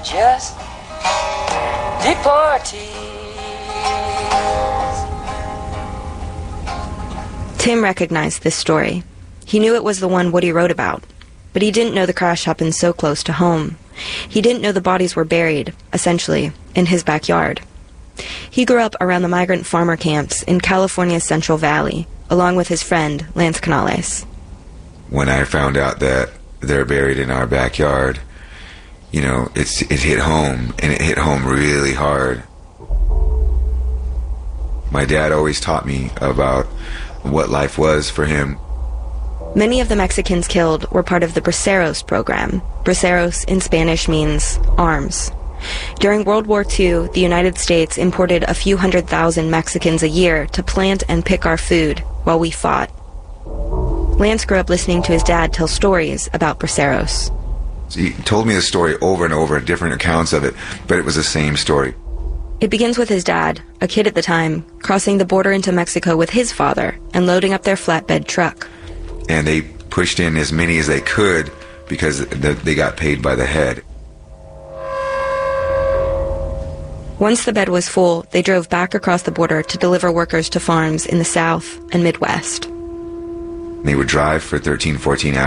just deportees. Tim recognized this story. He knew it was the one Woody wrote about, but he didn't know the crash happened so close to home. He didn't know the bodies were buried, essentially, in his backyard. He grew up around the migrant farmer camps in California's Central Valley, along with his friend, Lance Canales. When I found out that they're buried in our backyard, you know, it hit home, and it hit home really hard. My dad always taught me about what life was for him. Many of the Mexicans killed were part of the Braceros program. Braceros in Spanish means arms. During World War II, the United States imported a few 100,000 Mexicans a year to plant and pick our food while we fought. Lance grew up listening to his dad tell stories about Braceros. He told me the story over and over, different accounts of it, but it was the same story. It begins with his dad, a kid at the time, crossing the border into Mexico with his father and loading up their flatbed truck. And they pushed in as many as they could because they got paid by the head. Once the bed was full, they drove back across the border to deliver workers to farms in the South and Midwest. They would drive for 13, 14 hours.